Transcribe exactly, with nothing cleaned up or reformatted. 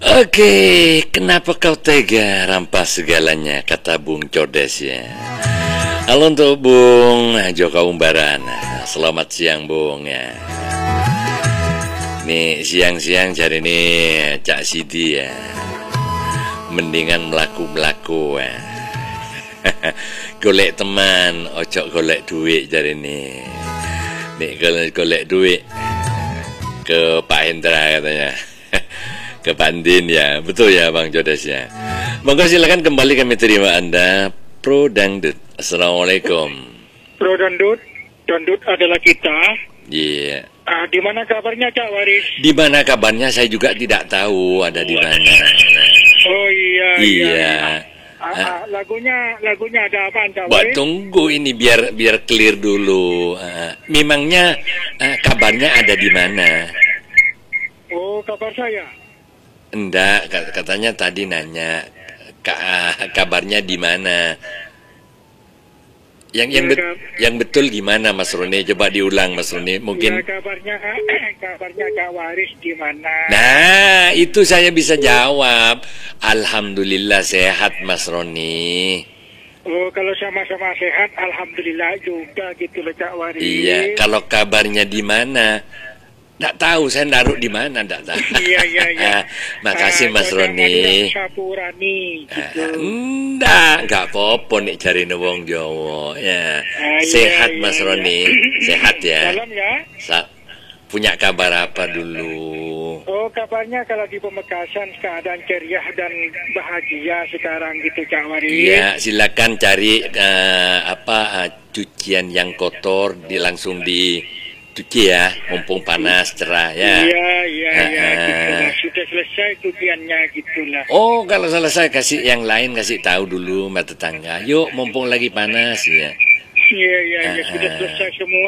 Oke, kenapa kau tega rampas segalanya, kata Bung Codes ya. Halo untuk Bung Joko Umbaran. Selamat siang Bung ya. Nih siang-siang cari nih Cak Sidi ya. Mendingan melaku-melaku ya. Golek teman, ojo golek duit cari nih. Nih golek, golek duit ke Pak Hendra katanya. Ke Pandin ya, betul ya Bang Jodes ya. Monggo silakan kembali kami terima Anda Pro Dangdut. Assalamualaikum. Pro Dangdut, Dangdut adalah kita. Iya. Yeah. Ah, di mana kabarnya Cak Waris? Di mana kabarnya saya juga tidak tahu ada di mana. Oh iya. Iya. iya. Ah, ah, lagunya lagunya ada apa Cak Buat Waris? tunggu ini biar biar clear dulu. Uh, memangnya uh, kabarnya ada di mana? Oh, kabar saya. Enggak, katanya tadi nanya kabarnya di mana. Yang yang, bet, yang betul gimana Mas Roni? Coba diulang Mas Roni. Mungkin. Ya, kabarnya kabarnya Cak Waris di mana? Nah, itu saya bisa jawab. Alhamdulillah sehat Mas Roni. Oh, kalau sama-sama sehat, alhamdulillah juga gitu loh Cak Waris. Iya, kalau kabarnya di mana? Nggak tahu, saya naruh di mana, nggak tahu. Iya, iya, iya. Makasih uh, Mas Roni. Sapurani, gitu. Uh, enggak, nggak apa-apa nih cari wong Jawa. Ya, uh, sehat iya, Mas iya, Roni, iya. sehat ya. Salam ya. Sa punya kabar apa dulu? Oh, kabarnya kalau di Pemekasan keadaan ceria dan bahagia sekarang gitu Cak Waris. Iya, silakan cari uh, apa uh, cucian yang kotor, di langsung di cuci ya, mumpung panas cerah ya. Iya, iya, uh, iya, gitulah. Sudah selesai cuciannya gitulah. Oh, kalau selesai kasih yang lain, kasih tahu dulu sama tetangga. Yuk, mumpung lagi panas ya. Iya, iya, iya, sudah selesai semua.